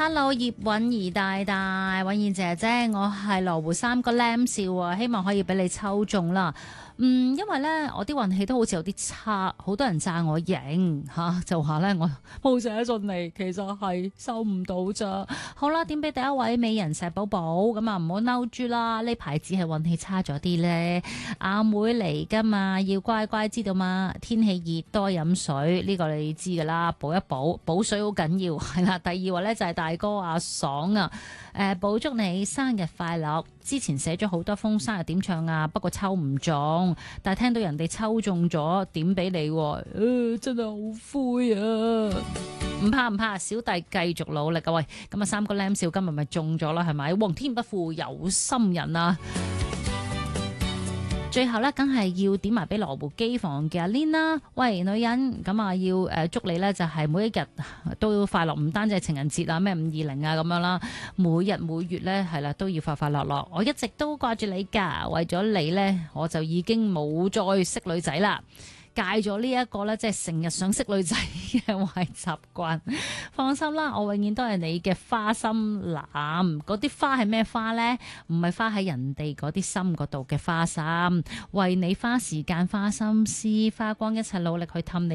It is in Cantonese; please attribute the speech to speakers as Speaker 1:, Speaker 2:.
Speaker 1: Hello，葉韻儀大大，韻儀姐姐，我係羅湖3個lam少啊，希望可以俾你抽中啦。因為呢，我啲運氣都好似有啲差，好多人讚我型吓，就話呢，我冇寫信嚟，其實係收唔到咋。好啦，點俾第一位美人石寶寶咁啊，唔好嬲豬啦，呢排只係運氣差咗啲呢。阿妹嚟噶嘛，要乖乖知道嘛。天氣熱多飲水，呢個你知噶啦，補一補，補水好緊要係啦。第二位呢，就係大哥阿爽啊，補祝你生日快樂。之前寫咗好多封生日點唱啊，不過抽唔中，但係聽到人哋抽中咗，點俾你，真係好灰啊！唔怕唔怕，小弟繼續努力啊！喂，咁啊3個lam少今日咪中咗啦，係咪？皇天不負有心人啊！最後咧，梗係要點埋俾羅湖機房嘅阿 Lin 啦。喂，女人咁啊，要祝你咧就係每一日都要快樂，唔單止係情人節啊，咩520啊咁樣啦，每日每月咧係啦都要快快樂樂。我一直都掛住你㗎，為咗你咧，我就已經冇再識女仔啦。戒咗呢一個咧，即係成日想識女仔嘅壞習慣。放心啦，我永遠都係你嘅花心男。嗰啲花係咩花呢？唔係花喺人哋嗰啲心嗰度嘅花心，為你花時間、花心思、花光一切努力去氹你。